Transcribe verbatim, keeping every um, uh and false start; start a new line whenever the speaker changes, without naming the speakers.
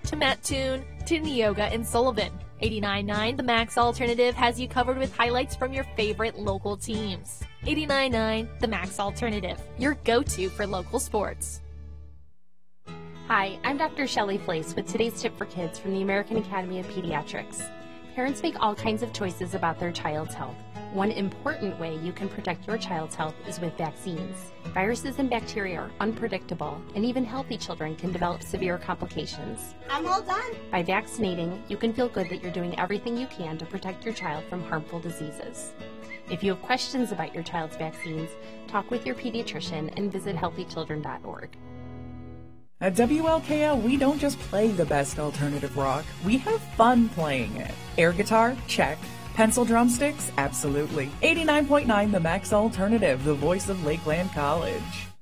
to Matt Toon to Neoga and Sullivan. eighty-nine point nine The Max Alternative has you covered with highlights from your favorite local teams. eighty-nine point nine The Max Alternative, your go-to for local sports.
Hi, I'm Doctor Shelley Flace with today's tip for kids from the American Academy of Pediatrics. Parents make all kinds of choices about their child's health. One important way you can protect your child's health is with vaccines. Viruses and bacteria are unpredictable, and even healthy children can develop severe complications.
I'm all done.
By vaccinating, you can feel good that you're doing everything you can to protect your child from harmful diseases. If you have questions about your child's vaccines, talk with your pediatrician and visit healthy children dot org.
At W L K L, we don't just play the best alternative rock, we have fun playing it. Air guitar? Check. Pencil drumsticks? Absolutely. eighty-nine point nine The Max Alternative, the voice of Lakeland College.